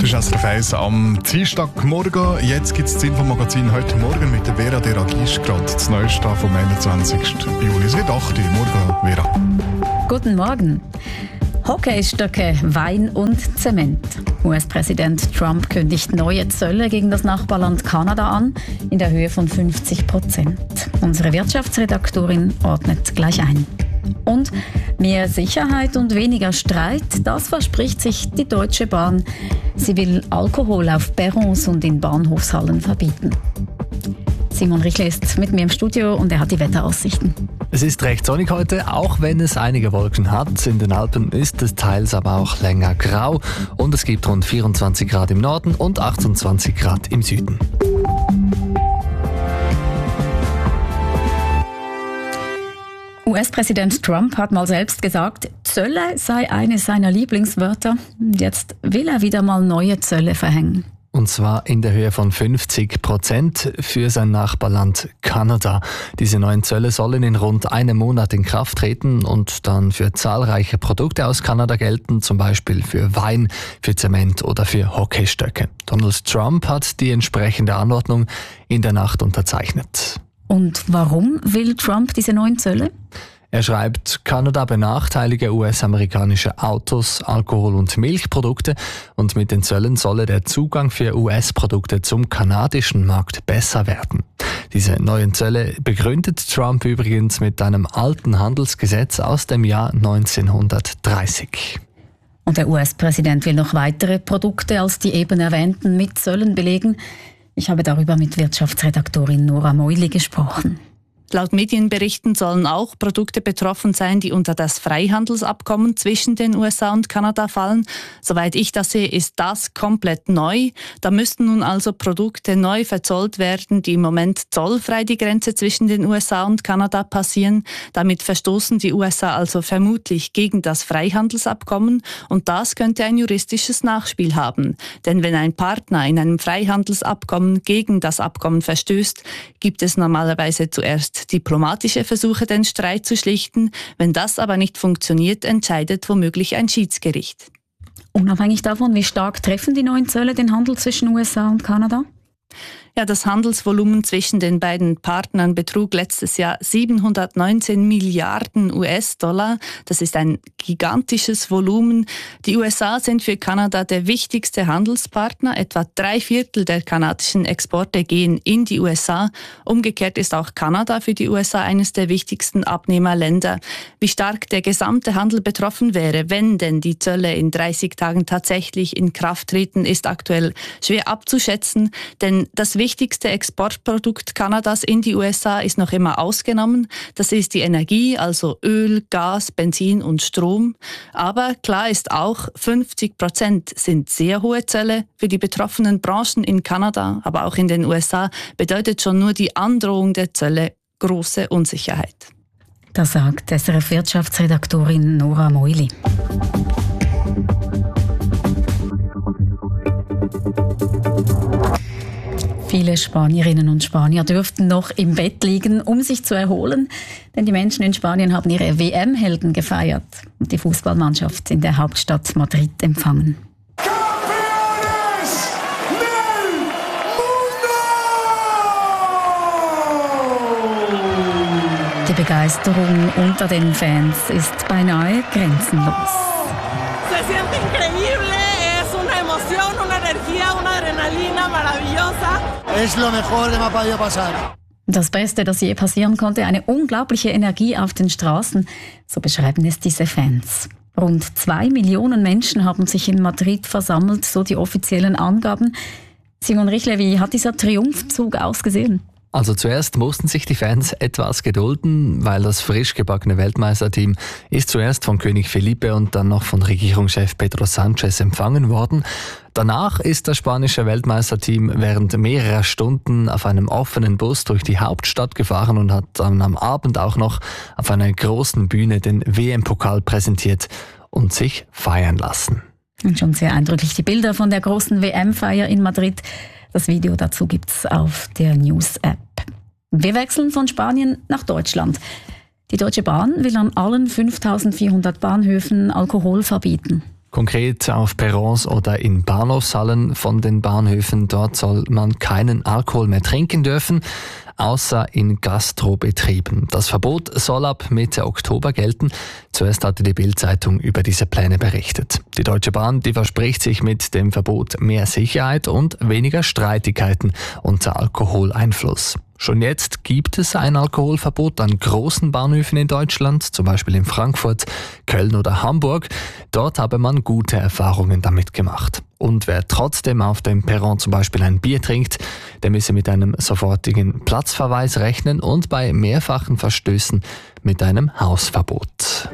Das ist SRF 1 am Dienstagmorgen. Jetzt gibt es das Infomagazin heute Morgen mit der Vera Deragisch, gerade das Neueste vom 21. Juli. Es wird 8 Uhr. Morgen, Vera. Guten Morgen. Hockeystöcke, Wein und Zement. US-Präsident Trump kündigt neue Zölle gegen das Nachbarland Kanada an, in der Höhe von 50%. Unsere Wirtschaftsredaktorin ordnet gleich ein. Und mehr Sicherheit und weniger Streit, das verspricht sich die Deutsche Bahn. Sie will Alkohol auf Perrons und in Bahnhofshallen verbieten. Simon Richle ist mit mir im Studio und er hat die Wetteraussichten. Es ist recht sonnig heute, auch wenn es einige Wolken hat. In den Alpen ist es teils aber auch länger grau und es gibt rund 24 Grad im Norden und 28 Grad im Süden. US-Präsident Trump hat mal selbst gesagt, Zölle sei eines seiner Lieblingswörter. Jetzt will er wieder mal neue Zölle verhängen. Und zwar in der Höhe von 50% für sein Nachbarland Kanada. Diese neuen Zölle sollen in rund einem Monat in Kraft treten und dann für zahlreiche Produkte aus Kanada gelten, zum Beispiel für Wein, für Zement oder für Hockeystöcke. Donald Trump hat die entsprechende Anordnung in der Nacht unterzeichnet. Und warum will Trump diese neuen Zölle? Er schreibt, Kanada benachteilige US-amerikanische Autos, Alkohol- und Milchprodukte und mit den Zöllen solle der Zugang für US-Produkte zum kanadischen Markt besser werden. Diese neuen Zölle begründet Trump übrigens mit einem alten Handelsgesetz aus dem Jahr 1930. Und der US-Präsident will noch weitere Produkte als die eben erwähnten mit Zöllen belegen. Ich habe darüber mit Wirtschaftsredaktorin Nora Meuli gesprochen. Laut Medienberichten sollen auch Produkte betroffen sein, die unter das Freihandelsabkommen zwischen den USA und Kanada fallen. Soweit ich das sehe, ist das komplett neu. Da müssten nun also Produkte neu verzollt werden, die im Moment zollfrei die Grenze zwischen den USA und Kanada passieren. Damit verstoßen die USA also vermutlich gegen das Freihandelsabkommen und das könnte ein juristisches Nachspiel haben. Denn wenn ein Partner in einem Freihandelsabkommen gegen das Abkommen verstößt, gibt es normalerweise zuerst diplomatische Versuche, den Streit zu schlichten. Wenn das aber nicht funktioniert, entscheidet womöglich ein Schiedsgericht. Unabhängig davon, wie stark treffen die neuen Zölle den Handel zwischen USA und Kanada? Ja, das Handelsvolumen zwischen den beiden Partnern betrug letztes Jahr 719 Milliarden US-Dollar. Das ist ein gigantisches Volumen. Die USA sind für Kanada der wichtigste Handelspartner. Etwa 3/4 der kanadischen Exporte gehen in die USA. Umgekehrt ist auch Kanada für die USA eines der wichtigsten Abnehmerländer. Wie stark der gesamte Handel betroffen wäre, wenn denn die Zölle in 30 Tagen tatsächlich in Kraft treten, ist aktuell schwer abzuschätzen, denn das wichtigste Exportprodukt Kanadas in die USA ist noch immer ausgenommen. Das ist die Energie, also Öl, Gas, Benzin und Strom. Aber klar ist auch, 50% sind sehr hohe Zölle. Für die betroffenen Branchen in Kanada, aber auch in den USA, bedeutet schon nur die Androhung der Zölle große Unsicherheit. Das sagt SRF-Wirtschaftsredaktorin Nora Meuli. Viele Spanierinnen und Spanier dürften noch im Bett liegen, um sich zu erholen, denn die Menschen in Spanien haben ihre WM-Helden gefeiert und die Fußballmannschaft in der Hauptstadt Madrid empfangen. ¡Campeones del Mundo! Die Begeisterung unter den Fans ist beinahe grenzenlos. Se siente increíble, es una emoción, una energía, una adrenalina maravillosa. Es lo mejor que me ha podido pasar. Das Beste, das je passieren konnte, eine unglaubliche Energie auf den Straßen, so beschreiben es diese Fans. Rund 2 Millionen Menschen haben sich in Madrid versammelt, so die offiziellen Angaben. Simon Richle, wie hat dieser Triumphzug ausgesehen? Also zuerst mussten sich die Fans etwas gedulden, weil das frisch gebackene Weltmeisterteam ist zuerst von König Felipe und dann noch von Regierungschef Pedro Sánchez empfangen worden. Danach ist das spanische Weltmeisterteam während mehrerer Stunden auf einem offenen Bus durch die Hauptstadt gefahren und hat dann am Abend auch noch auf einer großen Bühne den WM-Pokal präsentiert und sich feiern lassen. Und schon sehr eindrücklich die Bilder von der großen WM-Feier in Madrid. Das Video dazu gibt's auf der News-App. Wir wechseln von Spanien nach Deutschland. Die Deutsche Bahn will an allen 5400 Bahnhöfen Alkohol verbieten. Konkret auf Perrons oder in Bahnhofshallen von den Bahnhöfen. Dort soll man keinen Alkohol mehr trinken dürfen, außer in Gastrobetrieben. Das Verbot soll ab Mitte Oktober gelten. Zuerst hatte die Bild-Zeitung über diese Pläne berichtet. Die Deutsche Bahn, die verspricht sich mit dem Verbot mehr Sicherheit und weniger Streitigkeiten unter Alkoholeinfluss. Schon jetzt gibt es ein Alkoholverbot an großen Bahnhöfen in Deutschland, zum Beispiel in Frankfurt, Köln oder Hamburg. Dort habe man gute Erfahrungen damit gemacht. Und wer trotzdem auf dem Perron zum Beispiel ein Bier trinkt, der müsse mit einem sofortigen Platzverweis rechnen und bei mehrfachen Verstößen mit einem Hausverbot.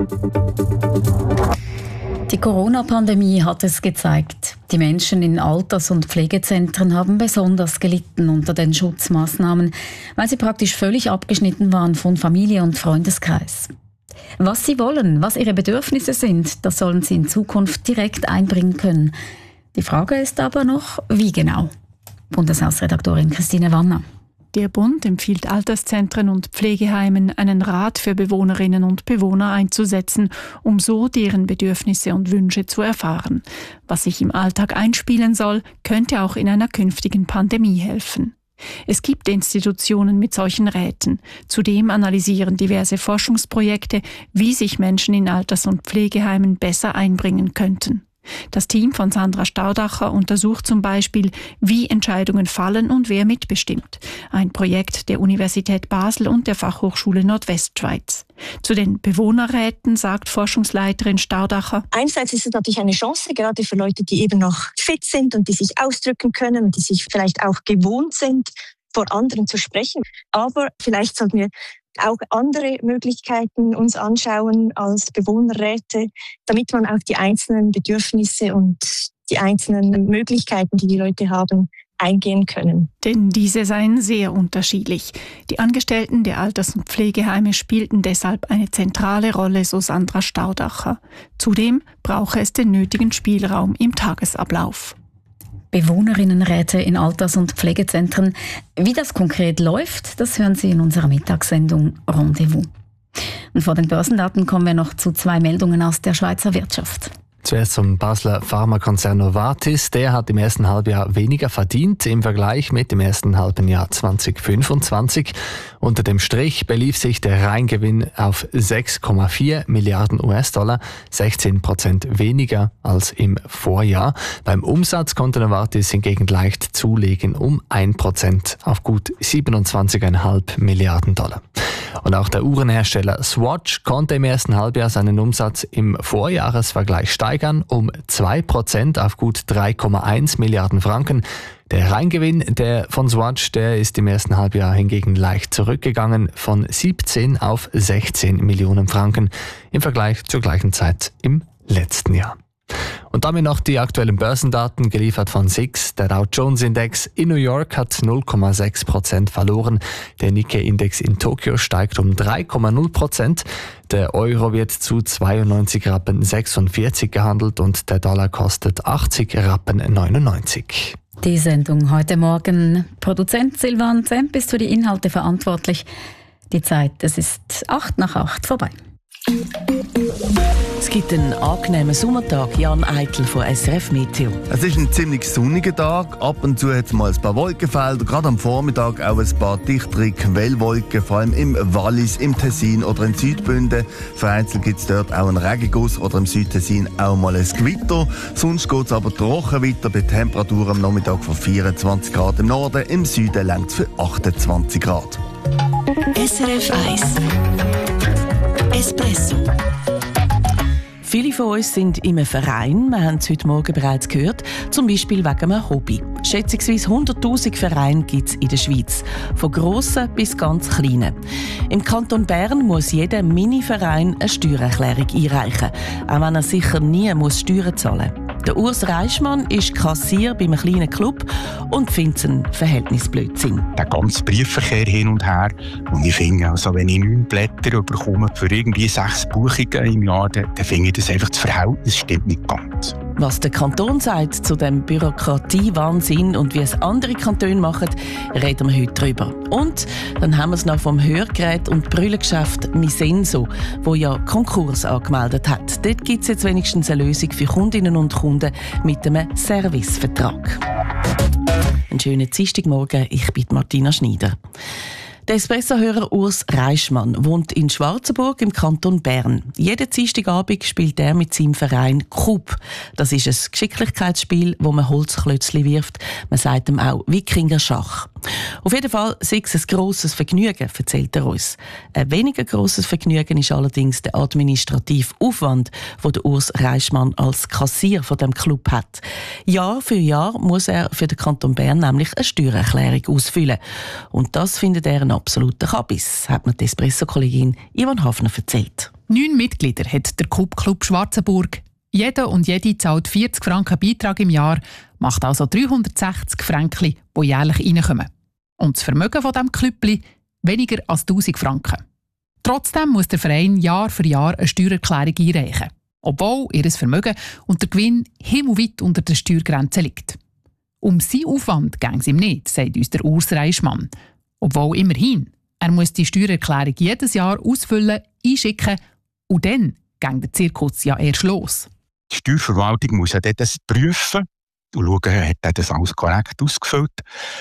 Die Corona-Pandemie hat es gezeigt. Die Menschen in Alters- und Pflegezentren haben besonders gelitten unter den Schutzmaßnahmen, weil sie praktisch völlig abgeschnitten waren von Familie und Freundeskreis. Was sie wollen, was ihre Bedürfnisse sind, das sollen sie in Zukunft direkt einbringen können. Die Frage ist aber noch, wie genau? Bundeshausredaktorin Christine Wanner. Der Bund empfiehlt Alterszentren und Pflegeheimen, einen Rat für Bewohnerinnen und Bewohner einzusetzen, um so deren Bedürfnisse und Wünsche zu erfahren. Was sich im Alltag einspielen soll, könnte auch in einer künftigen Pandemie helfen. Es gibt Institutionen mit solchen Räten. Zudem analysieren diverse Forschungsprojekte, wie sich Menschen in Alters- und Pflegeheimen besser einbringen könnten. Das Team von Sandra Staudacher untersucht zum Beispiel, wie Entscheidungen fallen und wer mitbestimmt. Ein Projekt der Universität Basel und der Fachhochschule Nordwestschweiz. Zu den Bewohnerräten sagt Forschungsleiterin Staudacher: Einerseits ist es natürlich eine Chance, gerade für Leute, die eben noch fit sind und die sich ausdrücken können und die sich vielleicht auch gewohnt sind, vor anderen zu sprechen. Aber vielleicht sollten wir auch andere Möglichkeiten uns anschauen als Bewohnerräte, damit man auch die einzelnen Bedürfnisse und die einzelnen Möglichkeiten, die die Leute haben, eingehen können. Denn diese seien sehr unterschiedlich. Die Angestellten der Alters- und Pflegeheime spielten deshalb eine zentrale Rolle, so Sandra Staudacher. Zudem brauche es den nötigen Spielraum im Tagesablauf. Bewohnerinnenräte in Alters- und Pflegezentren. Wie das konkret läuft, das hören Sie in unserer Mittagssendung Rendezvous. Und vor den Börsendaten kommen wir noch zu 2 Meldungen aus der Schweizer Wirtschaft. Zuerst zum Basler Pharmakonzern Novartis. Der hat im ersten Halbjahr weniger verdient im Vergleich mit dem ersten halben Jahr 2025. Unter dem Strich belief sich der Reingewinn auf 6,4 Milliarden US-Dollar, 16% weniger als im Vorjahr. Beim Umsatz konnte Novartis hingegen leicht zulegen um 1% auf gut 27,5 Milliarden Dollar. Und auch der Uhrenhersteller Swatch konnte im ersten Halbjahr seinen Umsatz im Vorjahresvergleich steigern um 2% auf gut 3,1 Milliarden Franken. Der Reingewinn von Swatch, der ist im ersten Halbjahr hingegen leicht zurückgegangen von 17 auf 16 Millionen Franken im Vergleich zur gleichen Zeit im letzten Jahr. Und damit noch die aktuellen Börsendaten, geliefert von SIX. Der Dow Jones Index in New York hat 0,6% verloren. Der Nikkei-Index in Tokio steigt um 3,0%. Der Euro wird zu 92 Rappen 46 gehandelt und der Dollar kostet 80 Rappen 99. Die Sendung heute Morgen. Produzent Silvan Zemp ist für die Inhalte verantwortlich. Die Zeit, es ist 8:08 vorbei. Es gibt einen angenehmen Sommertag. Jan Eitel von SRF Meteo. Es ist ein ziemlich sonniger Tag. Ab und zu hat es mal ein paar Wolkenfelder. Gerade am Vormittag auch ein paar dichtere Quellwolken, vor allem im Wallis, im Tessin oder in Südbünden. Vereinzelt gibt es dort auch einen Regenguss oder im Südtessin auch mal ein Gewitter. Sonst geht es aber trocken weiter bei Temperaturen am Nachmittag von 24 Grad im Norden. Im Süden reicht es für 28 Grad. SRF 1 Espresso. Viele von uns sind in einem Verein, wir haben es heute Morgen bereits gehört, zum Beispiel wegen einem Hobby. Schätzungsweise 100'000 Vereine gibt es in der Schweiz, von grossen bis ganz kleinen. Im Kanton Bern muss jeder Mini-Verein eine Steuererklärung einreichen, auch wenn er sicher nie Steuern zahlen muss. Der Urs Reichmann ist Kassier bei einem kleinen Club und findet es einen Verhältnisblödsinn. Der ganze Briefverkehr hin und her. Und ich finde, also, wenn ich 9 Blätter bekomme für irgendwie 6 Buchungen im Jahr, dann finde ich, dass einfach das Verhältnis stimmt nicht ganz. Was der Kanton sagt zu dem Bürokratiewahnsinn und wie es andere Kantone machen, reden wir heute drüber. Und dann haben wir es noch vom Hörgerät- und Brüllengeschäft Misenso, wo ja Konkurs angemeldet hat. Dort gibt es jetzt wenigstens eine Lösung für Kundinnen und Kunden mit einem Servicevertrag. Einen schönen Dienstagmorgen, ich bin Martina Schneider. Der Espresso-Hörer Urs Reischmann wohnt in Schwarzenburg im Kanton Bern. Jeden Dienstagabend spielt er mit seinem Verein Coup. Das ist ein Geschicklichkeitsspiel, wo man Holzklötzchen wirft. Man sagt ihm auch Wikinger-Schach. Auf jeden Fall sei es ein grosses Vergnügen, erzählt er uns. Ein weniger grosses Vergnügen ist allerdings der administrative Aufwand, den der Urs Reischmann als Kassier von dem Club hat. Jahr für Jahr muss er für den Kanton Bern nämlich eine Steuererklärung ausfüllen. Und das findet er einen absoluten Kabis, hat mir die Espresso-Kollegin Yvonne Hafner erzählt. 9 Mitglieder hat der Club Schwarzenburg. Jeder und jede zahlt 40 Franken Beitrag im Jahr, macht also 360 Franken, die jährlich reinkommen. Und das Vermögen von diesem Klüppli weniger als 1000 Franken. Trotzdem muss der Verein Jahr für Jahr eine Steuererklärung einreichen, obwohl ihr Vermögen und der Gewinn himmelweit unter der Steuergrenze liegt. Um seinen Aufwand ging es ihm nicht, sagt uns der Urs Reischmann. Obwohl immerhin, er muss die Steuererklärung jedes Jahr ausfüllen, einschicken und dann geht der Zirkus ja erst los. Die Steuerverwaltung muss ja das prüfen und schauen, hat er das alles korrekt ausgefüllt.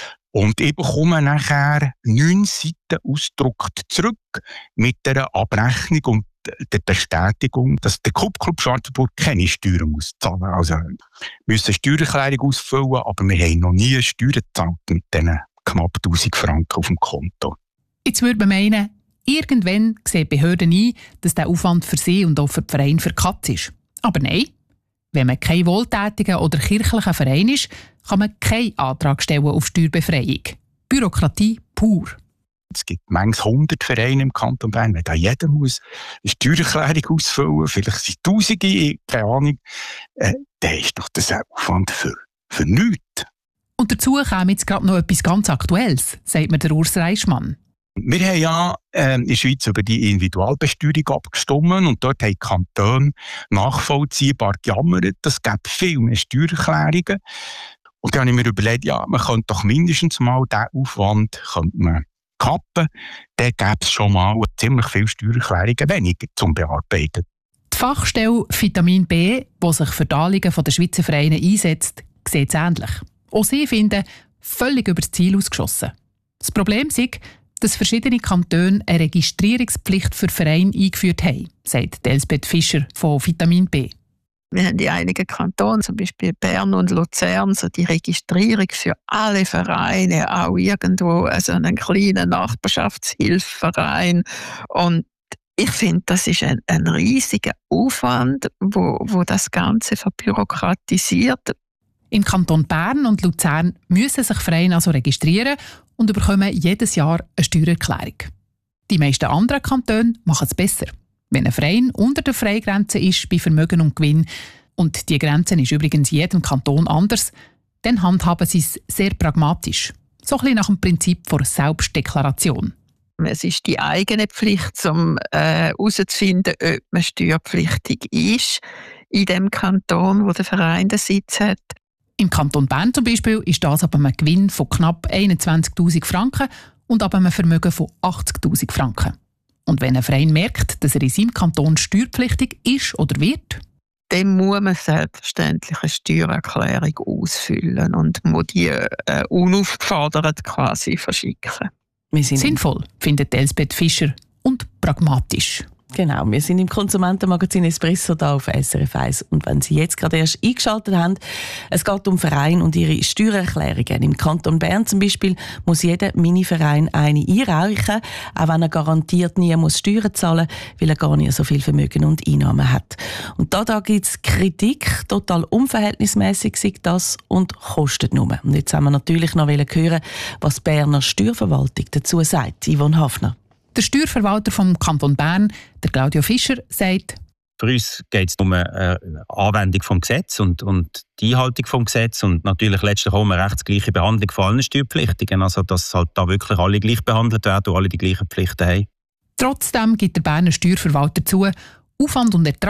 Und ich bekomme nachher 9 Seiten ausgedruckt zurück mit der Abrechnung und der Bestätigung, dass der Club Schwarzenburg keine Steuern muss zahlen. Also wir müssen eine Steuererklärung ausfüllen, aber wir haben noch nie Steuern gezahlt mit diesen knapp 1000 Franken auf dem Konto. Jetzt würde man meinen, irgendwann sehen die Behörden ein, dass der Aufwand für sie und auch für den Verein verkatzt ist. Aber nein, wenn man kein wohltätiger oder kirchlicher Verein ist, kann man keinen Antrag stellen auf Steuerbefreiung. Bürokratie pur. Es gibt manchmal 100 Vereine im Kanton Bern, wenn da jeder muss eine Steuererklärung ausfüllen, vielleicht sind Tausende, keine Ahnung, dann ist doch das Aufwand für nichts. Und dazu käme jetzt gerade noch etwas ganz Aktuelles, sagt mir der Urs Reischmann. Wir haben ja in der Schweiz über die Individualbesteuerung abgestimmt und dort haben die Kantone nachvollziehbar gejammert, es gäbe viel mehr Steuererklärungen. Und dann habe ich mir überlegt, ja, man könnte doch mindestens mal diesen Aufwand kappen, dann gäbe es schon mal ziemlich viele Steuererklärungen weniger zum Bearbeiten. Die Fachstelle Vitamin B, die sich für die Anliegen der Schweizer Vereine einsetzt, sieht es ähnlich. Auch sie finden, völlig über das Ziel ausgeschossen. Das Problem ist, dass verschiedene Kantone eine Registrierungspflicht für Vereine eingeführt haben, sagt Elsbeth Fischer von Vitamin B. Wir haben in einigen Kantonen, zum Beispiel Bern und Luzern, so die Registrierung für alle Vereine, auch irgendwo also einen kleinen Nachbarschaftshilfeverein. Und ich finde, das ist ein riesiger Aufwand, wo das Ganze verbürokratisiert. Im Kanton Bern und Luzern müssen sich Vereine also registrieren und bekommen jedes Jahr eine Steuererklärung. Die meisten anderen Kantone machen es besser. Wenn ein Verein unter der Freigrenze ist bei Vermögen und Gewinn, und die Grenze ist übrigens in jedem Kanton anders, dann handhaben sie es sehr pragmatisch. So ein bisschen nach dem Prinzip der Selbstdeklaration. Es ist die eigene Pflicht, um herauszufinden, ob man steuerpflichtig ist in dem Kanton, wo der Verein den Sitz hat. Im Kanton Bern zum Beispiel ist das ab einem Gewinn von knapp 21'000 Franken und ab einem Vermögen von 80'000 Franken. Und wenn ein Verein merkt, dass er in seinem Kanton steuerpflichtig ist oder wird, dann muss man selbstverständlich eine Steuererklärung ausfüllen und muss die unaufgefordert quasi verschicken. Sinnvoll, findet Elsbeth Fischer, und pragmatisch. Genau, wir sind im Konsumentenmagazin Espresso da auf SRF 1. Und wenn Sie jetzt gerade erst eingeschaltet haben, es geht um Vereine und ihre Steuererklärungen. Im Kanton Bern zum Beispiel muss jeder Mini-Verein eine einreichen, auch wenn er garantiert nie muss Steuern zahlen muss, weil er gar nicht so viel Vermögen und Einnahmen hat. Und da gibt es Kritik, total unverhältnismäßig sei das und kostet nur. Und jetzt haben wir natürlich noch hören, was die Berner Steuerverwaltung dazu sagt. Yvonne Hafner. Der Steuerverwalter vom Kanton Bern, der Claudio Fischer, sagt: Für uns geht es um eine Anwendung des Gesetzes und die Einhaltung des Gesetzes und natürlich letztlich auch um eine rechtsgleiche Behandlung von allen Steuerpflichtigen. Also, dass halt da wirklich alle gleich behandelt werden und alle die gleichen Pflichten haben. Trotzdem gibt der Berner Steuerverwalter zu, Aufwand und Ertrag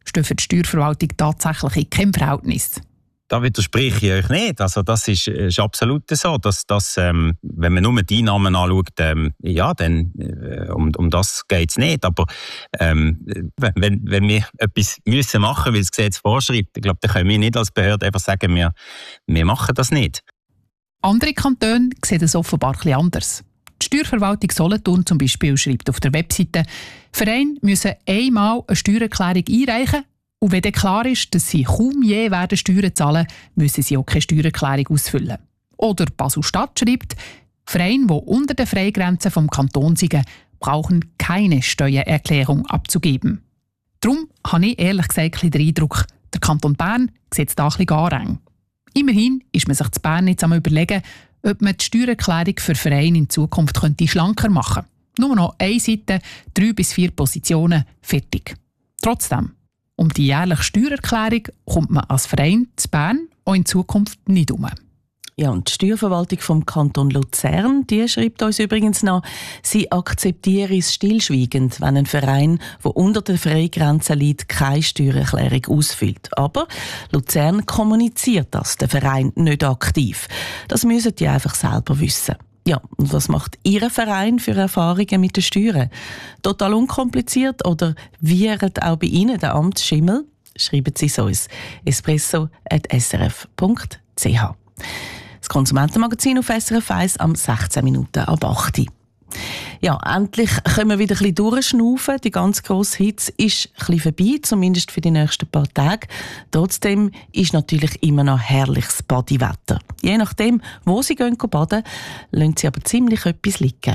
stehen für die Steuerverwaltung tatsächlich in keinem Verhältnis. Da widerspreche ich euch nicht. Also das ist absolut so, dass wenn man nur die Einnahmen anschaut, dann um das geht es nicht. Aber wenn wir etwas müssen machen, weil das Gesetz vorschreibt, ich glaube, dann können wir nicht als Behörde einfach sagen, wir machen das nicht. Andere Kantone sehen das offenbar etwas anders. Die Steuerverwaltung Solothurn zum Beispiel schreibt auf der Webseite, Vereine müssen einmal eine Steuererklärung einreichen. Und wenn dann klar ist, dass sie kaum je werden Steuern zahlen, müssen sie auch keine Steuererklärung ausfüllen. Oder Basel-Stadt schreibt, Vereine, die unter den Freigrenzen vom Kanton sind, brauchen keine Steuererklärung abzugeben. Darum habe ich ehrlich gesagt den Eindruck, der Kanton Bern sieht es da ein bisschen eng. Immerhin ist man sich in Bern jetzt am Überlegen, ob man die Steuererklärung für Vereine in Zukunft schlanker machen könnte. Nur noch eine Seite, 3 bis 4 Positionen, fertig. Trotzdem, um die jährliche Steuererklärung kommt man als Verein zu Bern auch in Zukunft nicht um. Ja, und die Steuerverwaltung vom Kanton Luzern, die schreibt uns übrigens noch, sie akzeptiere es stillschweigend, wenn ein Verein, der unter der Freigrenze liegt, keine Steuererklärung ausfüllt. Aber Luzern kommuniziert das, der Verein nicht aktiv. Das müssen die einfach selber wissen. Ja, und was macht Ihr Verein für Erfahrungen mit den Steuern? Total unkompliziert oder wiehert auch bei Ihnen der Amtsschimmel? Schreiben Sie es uns. espresso@srf.ch. Das Konsumentenmagazin auf SRF 1 am 16 Minuten ab 8 Uhr. Ja, endlich können wir wieder ein bisschen durchschnaufen. Die ganz grosse Hitze ist ein bisschen vorbei, zumindest für die nächsten paar Tage. Trotzdem ist natürlich immer noch herrliches Badewetter. Je nachdem, wo Sie gehen baden, lassen Sie aber ziemlich etwas liegen.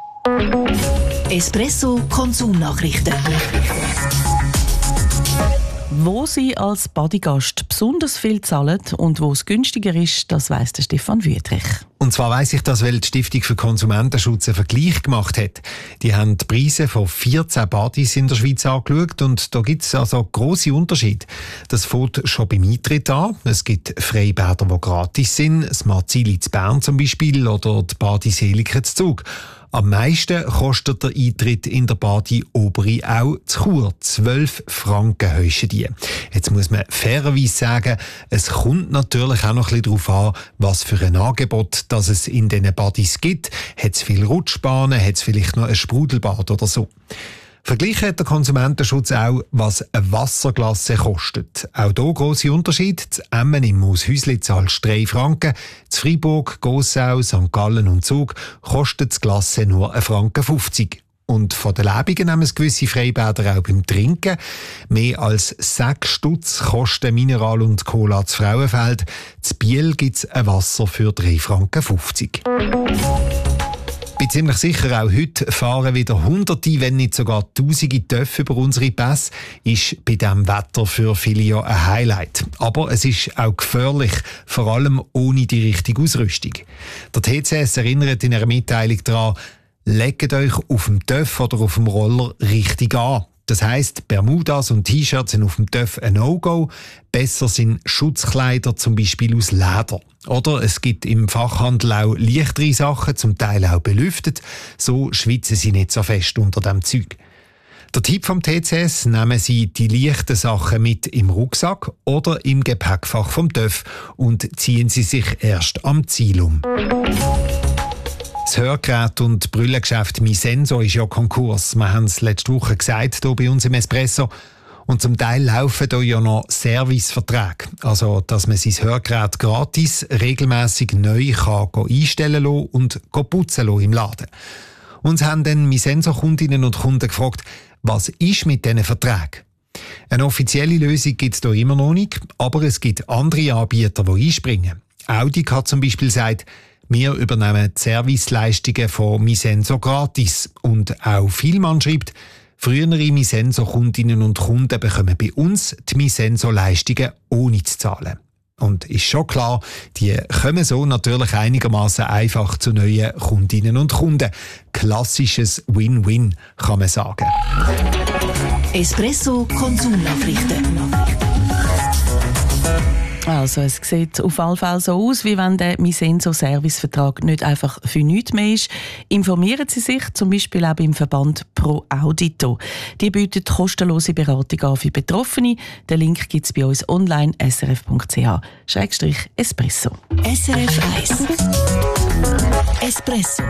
Espresso Konsumnachrichten. Wo Sie als Badegast besonders viel zahlen und wo es günstiger ist, das weiss der Stefan Wüthrich. Und zwar weiss ich das, weil die Stiftung für Konsumentenschutz einen Vergleich gemacht hat. Die haben die Preise von 14 Badis in der Schweiz angeschaut und da gibt es also grosse Unterschiede. Das fängt schon beim Eintritt an. Es gibt Freibäder, die gratis sind, das Marzili in Bern zum Beispiel oder die Badis Helike in Zug. Am meisten kostet der Eintritt in der Badi Oberi auch zu Chur. 12 Franken heischen die. Jetzt muss man fairerweise sagen, es kommt natürlich auch noch ein bisschen darauf an, was für ein Angebot das es in diesen Badis gibt. Hat es viele Rutschbahnen, hat es vielleicht noch ein Sprudelbad oder so. Verglichen hat der Konsumentenschutz auch, was eine Wasserglasse kostet. Auch hier grosse Unterschiede. Zu Emmen im Mooshäusli zahlst du 3 Franken. Zu Freiburg, Gossau, St. Gallen und Zug kostet das Glasse nur 1,50 Franken. Und von den Lebungen nehmen es gewisse Freibäder auch beim Trinken. Mehr als 6 Stutz kosten Mineral und Cola zu Frauenfeld. Zu Biel gibt es ein Wasser für 3,50 Franken. Ich bin ziemlich sicher, auch heute fahren wieder Hunderte, wenn nicht sogar Tausende Töpfe über unsere Pässe. Ist bei diesem Wetter für viele ja ein Highlight. Aber es ist auch gefährlich, vor allem ohne die richtige Ausrüstung. Der TCS erinnert in einer Mitteilung daran, legt euch auf dem Töff oder auf dem Roller richtig an. Das heisst, Bermudas und T-Shirts sind auf dem Töff ein No-Go. Besser sind Schutzkleider, zum Beispiel aus Leder. Oder es gibt im Fachhandel auch leichtere Sachen, zum Teil auch belüftet. So schwitzen sie nicht so fest unter dem Zeug. Der Tipp vom TCS: nehmen Sie die leichten Sachen mit im Rucksack oder im Gepäckfach vom Töff und ziehen Sie sich erst am Ziel um. Das Hörgerät- und Brüllengeschäft Misenso ist ja Konkurs. Wir haben es letzte Woche gesagt, hier bei uns im Espresso. Und zum Teil laufen da ja noch Serviceverträge. Also, dass man sein Hörgerät gratis regelmässig neu kann einstellen lassen und putzen lassen im Laden. Uns haben dann Misenso-Kundinnen und Kunden gefragt, was ist mit diesen Verträgen? Eine offizielle Lösung gibt es da immer noch nicht, aber es gibt andere Anbieter, die einspringen. Audic hat zum Beispiel gesagt, wir übernehmen die Serviceleistungen von Misenso gratis. Und auch Vielmann schreibt, frühere Misenso-Kundinnen und Kunden bekommen bei uns die Misenso-Leistungen ohne zu zahlen. Und ist schon klar, die kommen so natürlich einigermaßen einfach zu neuen Kundinnen und Kunden. Klassisches Win-Win, kann man sagen. Espresso Konsumnachrichten. Also es sieht auf jeden Fall so aus, wie wenn der Misenso-Servicevertrag nicht einfach für nichts mehr ist. Informieren Sie sich zum Beispiel auch beim Verband Pro Audito. Die bieten kostenlose Beratung an für Betroffene. Den Link gibt es bei uns online srf.ch/espresso. SRF 1 Espresso.